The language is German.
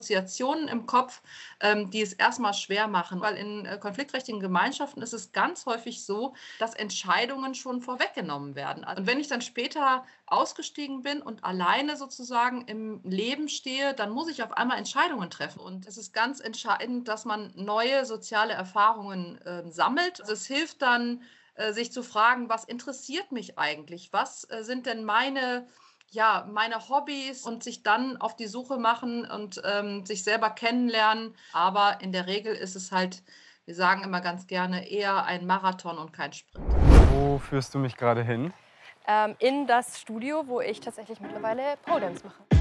Assoziationen im Kopf, die es erstmal schwer machen, weil in konfliktträchtigen Gemeinschaften ist es ganz häufig so, dass Entscheidungen schon vorweggenommen werden. Und wenn ich dann später ausgestiegen bin und alleine sozusagen im Leben stehe, dann muss ich auf einmal Entscheidungen treffen. Und es ist ganz entscheidend, dass man neue soziale Erfahrungen sammelt. Also es hilft dann, sich zu fragen: „Was interessiert mich eigentlich? Was sind denn meine Hobbys?“ Und sich dann auf die Suche machen und sich selber kennenlernen. Aber in der Regel ist es halt, wir sagen immer ganz gerne, eher ein Marathon und kein Sprint. Wo führst du mich gerade hin? In das Studio, wo ich tatsächlich mittlerweile Pole Dance mache.